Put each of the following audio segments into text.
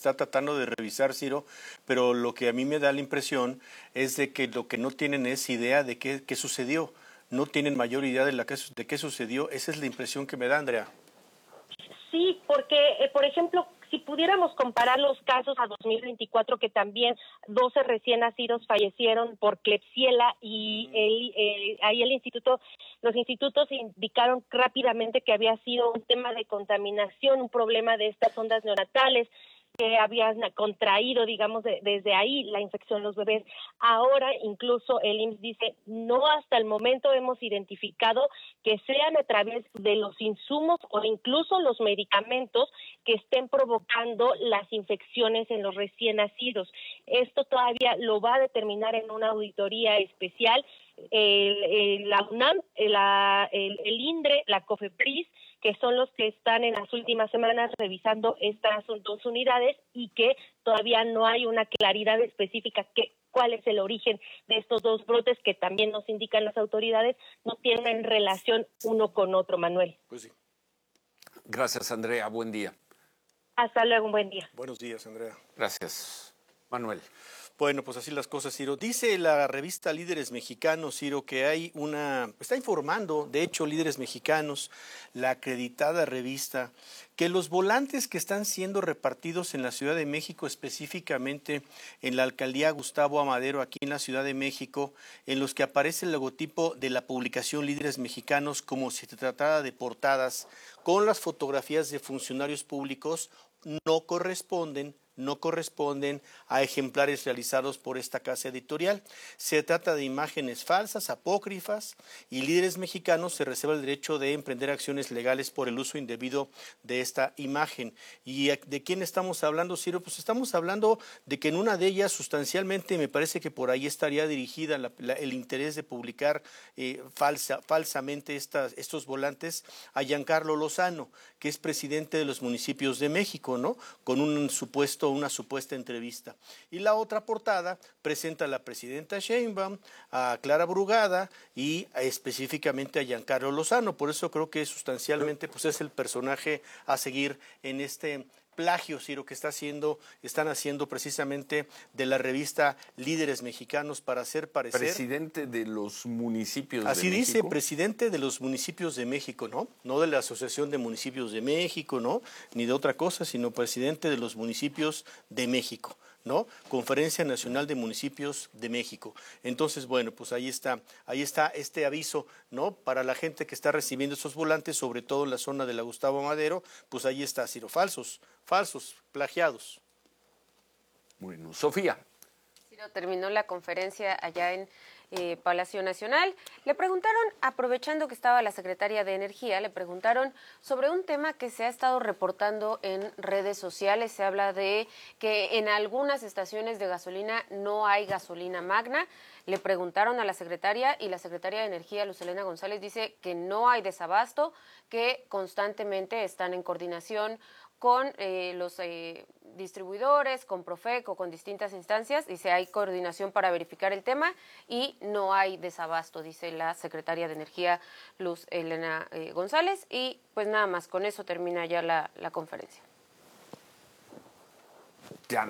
está tratando de revisar, Ciro, pero lo que a mí me da la impresión es de que lo que no tienen es idea de qué sucedió. No tienen mayor idea de qué sucedió. Esa es la impresión que me da, Andrea. Sí, porque, por ejemplo, si pudiéramos comparar los casos a 2024, que también 12 recién nacidos fallecieron por Klebsiella y ahí los institutos indicaron rápidamente que había sido un tema de contaminación, un problema de estas ondas neonatales, que habían contraído, digamos, desde ahí la infección en los bebés. Ahora incluso el IMSS dice, no hasta el momento hemos identificado que sean a través de los insumos o incluso los medicamentos que estén provocando las infecciones en los recién nacidos. Esto todavía lo va a determinar en una auditoría especial la UNAM, el INDRE, la COFEPRIS, que son los que están en las últimas semanas revisando estas 2 unidades y que todavía no hay una claridad específica cuál es el origen de estos 2 brotes que también nos indican las autoridades, no tienen relación uno con otro, Manuel. Pues sí. Gracias, Andrea. Buen día. Hasta luego, un buen día. Buenos días, Andrea. Gracias, Manuel. Bueno, pues así las cosas, Ciro. Dice la revista Líderes Mexicanos, Ciro, que está informando, de hecho, Líderes Mexicanos, la acreditada revista, que los volantes que están siendo repartidos en la Ciudad de México, específicamente en la alcaldía Gustavo Amadero, aquí en la Ciudad de México, en los que aparece el logotipo de la publicación Líderes Mexicanos, como si se tratara de portadas, con las fotografías de funcionarios públicos, no corresponden a ejemplares realizados por esta casa editorial. Se trata de imágenes falsas, apócrifas, y Líderes Mexicanos se reserva el derecho de emprender acciones legales por el uso indebido de esta imagen. ¿Y de quién estamos hablando, Ciro? Pues estamos hablando de que en una de ellas, sustancialmente, me parece que por ahí estaría dirigida el interés de publicar falsamente estos volantes a Giancarlo Lozano, que es presidente de los municipios de México, ¿no? Con una supuesta entrevista. Y la otra portada presenta a la presidenta Sheinbaum, a Clara Brugada y específicamente a Giancarlo Lozano. Por eso creo que sustancialmente pues es el personaje a seguir en este plagio, Ciro, que están haciendo precisamente de la revista Líderes Mexicanos para hacer parecer... Presidente de los municipios Así de dice, México. presidente de los municipios de México, ¿no? No de la Asociación de Municipios de México, ¿no? Ni de otra cosa, sino presidente de los municipios de México, ¿no? Conferencia Nacional de Municipios de México. Entonces, bueno, pues ahí está este aviso, ¿no? Para la gente que está recibiendo esos volantes, sobre todo en la zona de la Gustavo Amadero, pues ahí está, Ciro, falsos, plagiados. Bueno, Sofía. Ciro, terminó la conferencia allá en Palacio Nacional. Le preguntaron, aprovechando que estaba la secretaria de Energía, le preguntaron sobre un tema que se ha estado reportando en redes sociales. Se habla de que en algunas estaciones de gasolina no hay gasolina magna. Le preguntaron a la secretaria y la secretaria de Energía, Luz Helena González, dice que no hay desabasto, que constantemente están en coordinación con los distribuidores, con Profeco, con distintas instancias. Dice, hay coordinación para verificar el tema y no hay desabasto, dice la secretaria de Energía, Luz Helena González. Y pues nada más, con eso termina ya la conferencia. Ya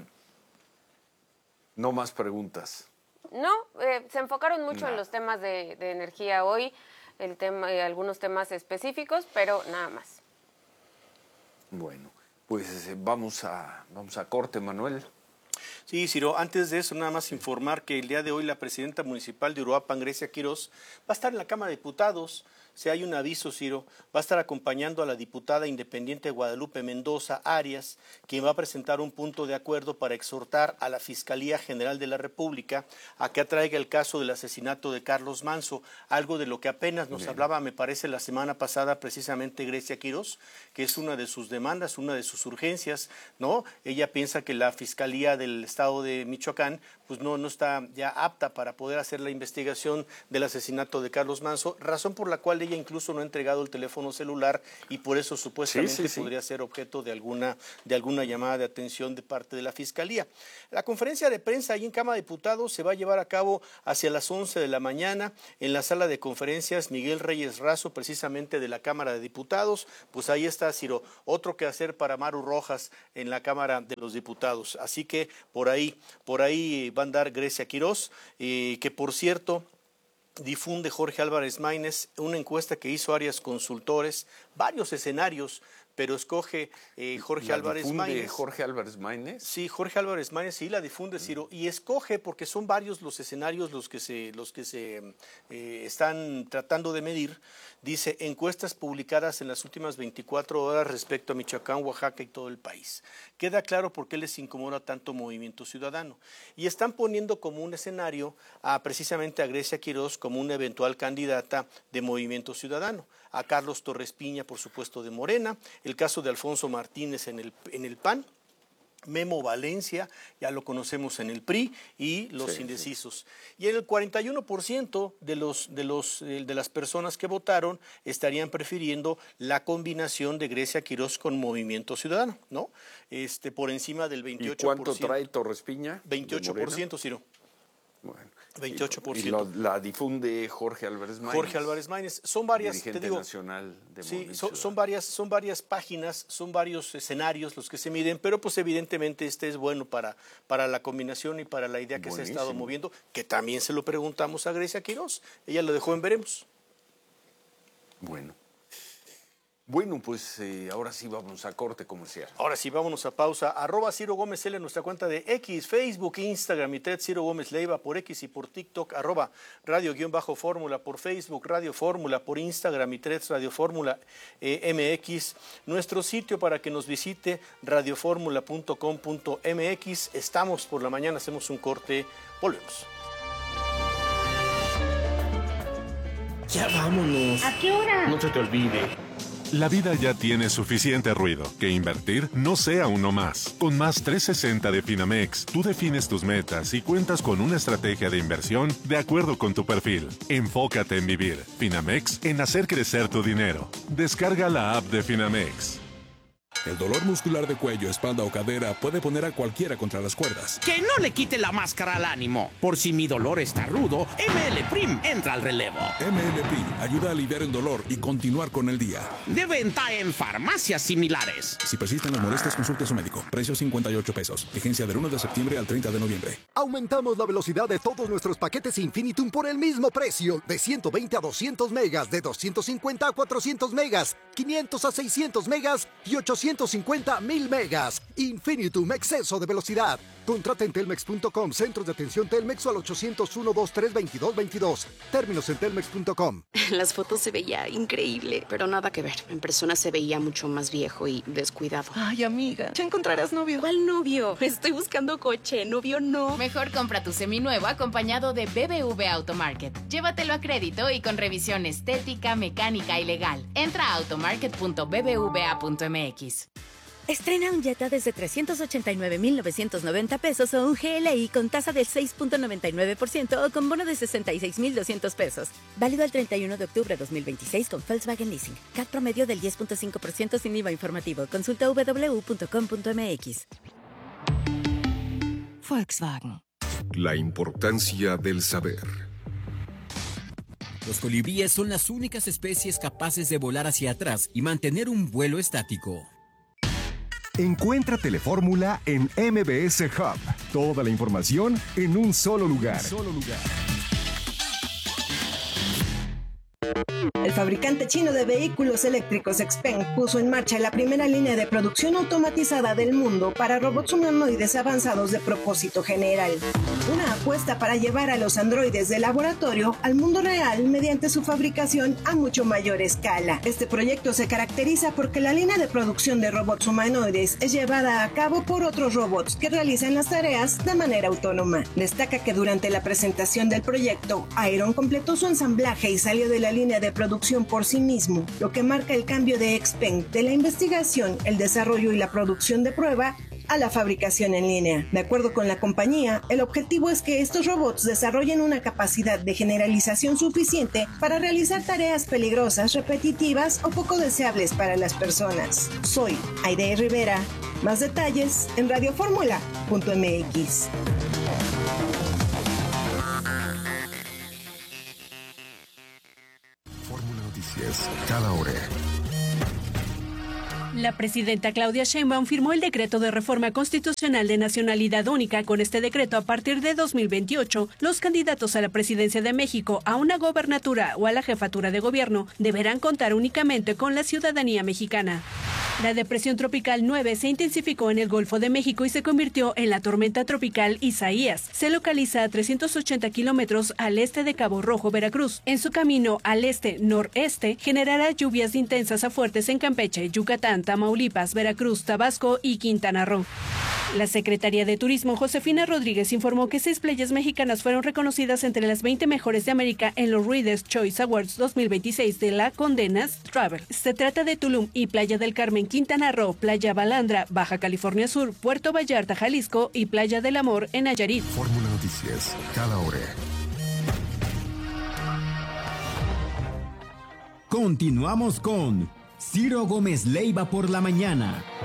no más preguntas. No, se enfocaron mucho en los temas de energía hoy, algunos temas específicos, pero nada más. Bueno, pues vamos a corte, Manuel. Sí, Ciro, antes de eso nada más informar que el día de hoy la presidenta municipal de Uruapan, Grecia Quirós, va a estar en la Cámara de Diputados. Si hay un aviso, Ciro, va a estar acompañando a la diputada independiente Guadalupe Mendoza Arias, quien va a presentar un punto de acuerdo para exhortar a la Fiscalía General de la República a que atraiga el caso del asesinato de Carlos Manso, algo de lo que apenas nos hablaba, me parece, la semana pasada precisamente Grecia Quirós, que es una de sus demandas, una de sus urgencias, ¿no? Ella piensa que la Fiscalía del Estado de Michoacán pues no está ya apta para poder hacer la investigación del asesinato de Carlos Manso, razón por la cual ella incluso no ha entregado el teléfono celular y por eso supuestamente podría ser objeto de alguna llamada de atención de parte de la Fiscalía. La conferencia de prensa ahí en Cámara de Diputados se va a llevar a cabo hacia las 11 de la mañana en la sala de conferencias Miguel Reyes Razo, precisamente de la Cámara de Diputados. Pues ahí está, Ciro, otro que hacer para Maru Rojas en la Cámara de los Diputados. Así que por ahí va a andar Grecia Quirós, que por cierto difunde Jorge Álvarez Maínez una encuesta que hizo Arias Consultores, varios escenarios, pero escoge Jorge Álvarez Maínez. ¿Jorge Álvarez Maínez? Sí, Jorge Álvarez Maínez sí la difunde, Ciro, y escoge porque son varios los escenarios los que se están tratando de medir. Dice, encuestas publicadas en las últimas 24 horas respecto a Michoacán, Oaxaca y todo el país. Queda claro por qué les incomoda tanto Movimiento Ciudadano. Y están poniendo como un escenario precisamente a Grecia Quirós como una eventual candidata de Movimiento Ciudadano. A Carlos Torres Piña, por supuesto, de Morena. El caso de Alfonso Martínez en el PAN. Memo Valencia, ya lo conocemos en el PRI, y los indecisos. Y en el 41% de las personas que votaron estarían prefiriendo la combinación de Grecia Quirós con Movimiento Ciudadano, ¿no? Por encima del 28%. ¿Y cuánto trae Torres Piña? 28%, Ciro. Bueno. 28%. Y la difunde Jorge Álvarez Maínez. Jorge Álvarez Maínez. Son varias, dirigente te digo, nacional de sí, son varias páginas, son varios escenarios los que se miden, pero pues evidentemente este es bueno para la combinación y para la idea que se ha estado moviendo, que también se lo preguntamos a Grecia Quirós. Ella lo dejó en veremos. Bueno, pues ahora sí vamos a corte comercial. Ahora sí, vámonos a pausa. @Ciro Gómez L en nuestra cuenta de X, Facebook, Instagram y Ted Ciro Gómez Leiva por X y por TikTok, @Radio_Fórmula por Facebook, Radio Fórmula por Instagram y Ted Radio Fórmula MX. Nuestro sitio para que nos visite, radioformula.com.mx. Estamos por la mañana, hacemos un corte, volvemos. Ya vámonos. ¿A qué hora? No se te olvide. La vida ya tiene suficiente ruido. Que invertir no sea uno más. Con Más 360 de Finamex, tú defines tus metas y cuentas con una estrategia de inversión de acuerdo con tu perfil. Enfócate en vivir. Finamex, en hacer crecer tu dinero. Descarga la app de Finamex. El dolor muscular de cuello, espalda o cadera puede poner a cualquiera contra las cuerdas. Que no le quite la máscara al ánimo. Por si mi dolor está rudo, ML Prim entra al relevo. ML Prim ayuda a aliviar el dolor y continuar con el día. De venta en farmacias similares. Si persisten las molestias, consulte a su médico. Precio $58. Vigencia del 1 de septiembre al 30 de noviembre. Aumentamos la velocidad de todos nuestros paquetes Infinitum por el mismo precio. De 120 a 200 megas, de 250 a 400 megas, 500 a 600 megas y 850 1000 megas. Infinitum, exceso de velocidad. Contrata en telmex.com, centros de atención Telmex o al 800-123-2222. Términos en telmex.com. Las fotos se veía increíble, pero nada que ver. En persona se veía mucho más viejo y descuidado. Ay, amiga, ya encontrarás novio. ¿Cuál novio? Estoy buscando coche, novio no. Mejor compra tu seminuevo acompañado de BBVA Automarket. Llévatelo a crédito y con revisión estética, mecánica y legal. Entra a automarket.bbva.mx. Estrena un Jetta desde 389,990 pesos o un GLI con tasa del 6.99% o con bono de 66,200 pesos. Válido el 31 de octubre de 2026 con Volkswagen Leasing. CAT promedio del 10.5% sin IVA informativo. Consulta www.com.mx. Volkswagen. La importancia del saber. Los colibríes son las únicas especies capaces de volar hacia atrás y mantener un vuelo estático. Encuentra Telefórmula en MBS Hub. Toda la información en un solo lugar. El fabricante chino de vehículos eléctricos XPeng puso en marcha la primera línea de producción automatizada del mundo para robots humanoides avanzados de propósito general. Una apuesta para llevar a los androides de laboratorio al mundo real mediante su fabricación a mucho mayor escala. Este proyecto se caracteriza porque la línea de producción de robots humanoides es llevada a cabo por otros robots que realizan las tareas de manera autónoma. Destaca que durante la presentación del proyecto, Iron completó su ensamblaje y salió de la línea de producción por sí mismo, lo que marca el cambio de XPeng de la investigación, el desarrollo y la producción de prueba a la fabricación en línea. De acuerdo con la compañía, el objetivo es que estos robots desarrollen una capacidad de generalización suficiente para realizar tareas peligrosas, repetitivas o poco deseables para las personas. Soy Aide Rivera. Más detalles en radioformula.mx. Fórmula Noticias, cada hora. La presidenta Claudia Sheinbaum firmó el decreto de reforma constitucional de nacionalidad única. Con este decreto, a partir de 2028, los candidatos a la presidencia de México, a una gobernatura o a la jefatura de gobierno deberán contar únicamente con la ciudadanía mexicana. La depresión tropical 9 se intensificó en el Golfo de México y se convirtió en la tormenta tropical Isaías. Se localiza a 380 kilómetros al este de Cabo Rojo, Veracruz. En su camino al este-noreste, generará lluvias intensas a fuertes en Campeche, Yucatán, Tamaulipas, Veracruz, Tabasco y Quintana Roo. La Secretaría de Turismo, Josefina Rodríguez, informó que 6 playas mexicanas fueron reconocidas entre las 20 mejores de América en los Reader's Choice Awards 2026 de la Condenas Travel. Se trata de Tulum y Playa del Carmen, Quintana Roo, Playa Balandra, Baja California Sur, Puerto Vallarta, Jalisco y Playa del Amor en Nayarit. Fórmula Noticias, cada hora. Continuamos con Ciro Gómez Leiva por la mañana.